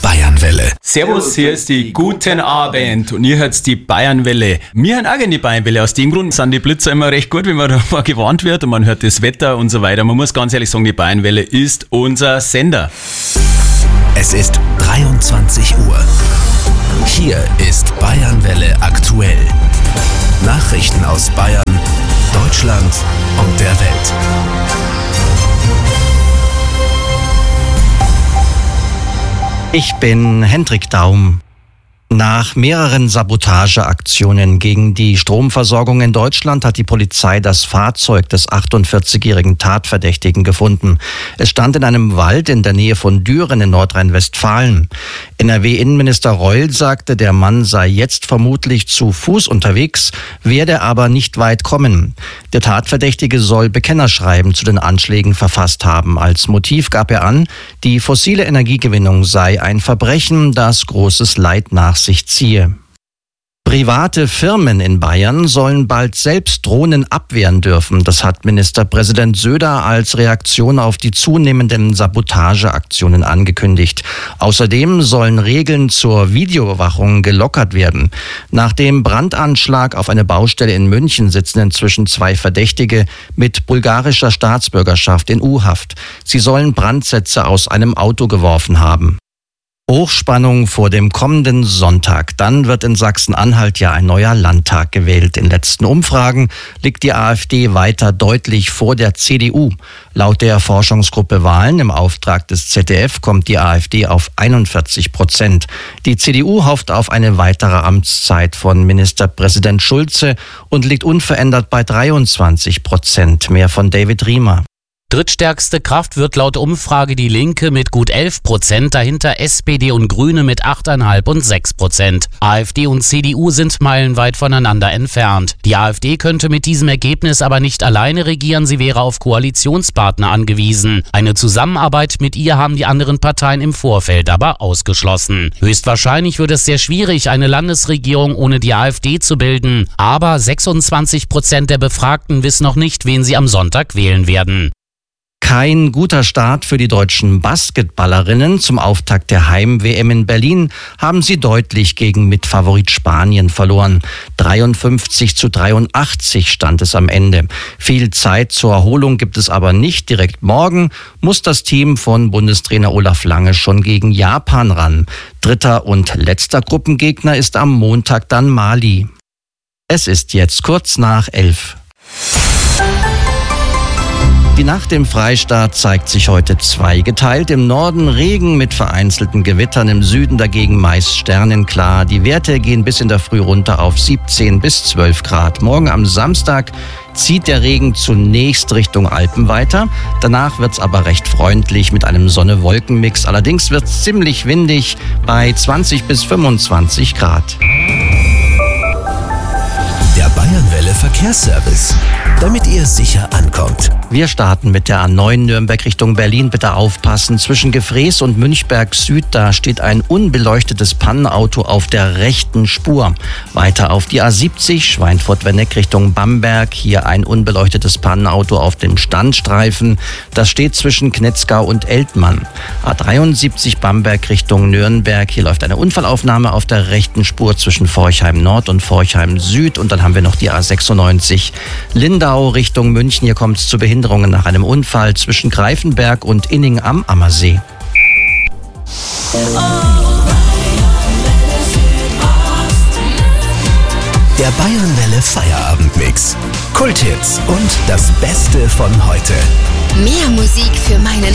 Bayernwelle. Servus, hier ist die Guten Abend und ihr hört die Bayernwelle. Wir haben auch gerne die Bayernwelle. Aus dem Grund sind die Blitzer immer recht gut, wenn man davor gewarnt wird und man hört das Wetter und so weiter. Man muss ganz ehrlich sagen, die Bayernwelle ist unser Sender. Es ist 23 Uhr. Hier ist Bayernwelle aktuell. Nachrichten aus Bayern, Deutschland und der Welt. Ich bin Hendrik Daum. Nach mehreren Sabotageaktionen gegen die Stromversorgung in Deutschland hat die Polizei das Fahrzeug des 48-jährigen Tatverdächtigen gefunden. Es stand in einem Wald in der Nähe von Düren in Nordrhein-Westfalen. NRW-Innenminister Reul sagte, der Mann sei jetzt vermutlich zu Fuß unterwegs, werde aber nicht weit kommen. Der Tatverdächtige soll Bekennerschreiben zu den Anschlägen verfasst haben. Als Motiv gab er an, die fossile Energiegewinnung sei ein Verbrechen, das großes Leid nach sich ziehe. Private Firmen in Bayern sollen bald selbst Drohnen abwehren dürfen. Das hat Ministerpräsident Söder als Reaktion auf die zunehmenden Sabotageaktionen angekündigt. Außerdem sollen Regeln zur Videoüberwachung gelockert werden. Nach dem Brandanschlag auf eine Baustelle in München sitzen inzwischen 2 Verdächtige mit bulgarischer Staatsbürgerschaft in U-Haft. Sie sollen Brandsätze aus einem Auto geworfen haben. Hochspannung vor dem kommenden Sonntag. Dann wird in Sachsen-Anhalt ja ein neuer Landtag gewählt. In letzten Umfragen liegt die AfD weiter deutlich vor der CDU. Laut der Forschungsgruppe Wahlen im Auftrag des ZDF kommt die AfD auf 41%. Die CDU hofft auf eine weitere Amtszeit von Ministerpräsident Schulze und liegt unverändert bei 23%. Mehr von David Riemer. Drittstärkste Kraft wird laut Umfrage die Linke mit gut 11%, dahinter SPD und Grüne mit 8,5 und 6%. AfD und CDU sind meilenweit voneinander entfernt. Die AfD könnte mit diesem Ergebnis aber nicht alleine regieren, sie wäre auf Koalitionspartner angewiesen. Eine Zusammenarbeit mit ihr haben die anderen Parteien im Vorfeld aber ausgeschlossen. Höchstwahrscheinlich wird es sehr schwierig, eine Landesregierung ohne die AfD zu bilden. Aber 26% der Befragten wissen noch nicht, wen sie am Sonntag wählen werden. Kein guter Start für die deutschen Basketballerinnen. Zum Auftakt der Heim-WM in Berlin haben sie deutlich gegen Mitfavorit Spanien verloren. 53-83 stand es am Ende. Viel Zeit zur Erholung gibt es aber nicht. Direkt morgen muss das Team von Bundestrainer Olaf Lange schon gegen Japan ran. Dritter und letzter Gruppengegner ist am Montag dann Mali. Es ist jetzt kurz nach 11. Die Nacht im Freistaat zeigt sich heute zweigeteilt. Im Norden Regen mit vereinzelten Gewittern, im Süden dagegen meist sternenklar. Die Werte gehen bis in der Früh runter auf 17 bis 12 Grad. Morgen am Samstag zieht der Regen zunächst Richtung Alpen weiter. Danach wird's aber recht freundlich mit einem Sonne-Wolken-Mix. Allerdings wird's ziemlich windig bei 20 bis 25 Grad. Der Bayernwelle Verkehrsservice, damit ihr sicher ankommt. Wir starten mit der A9 Nürnberg Richtung Berlin. Bitte aufpassen. Zwischen Gefrees und Münchberg Süd, da steht ein unbeleuchtetes Pannenauto auf der rechten Spur. Weiter auf die A70 Schweinfurt-Werneck Richtung Bamberg. Hier ein unbeleuchtetes Pannenauto auf dem Standstreifen. Das steht zwischen Knetzgau und Eltmann. A73 Bamberg Richtung Nürnberg. Hier läuft eine Unfallaufnahme auf der rechten Spur zwischen Forchheim Nord und Forchheim Süd. Und dann haben wir noch die A96 Lindau Richtung München. Hier kommt es zu Behinderungen nach einem Unfall zwischen Greifenberg und Inning am Ammersee. Der Bayernwelle Feierabendmix. Kulthits und das Beste von heute. Mehr Musik für meinen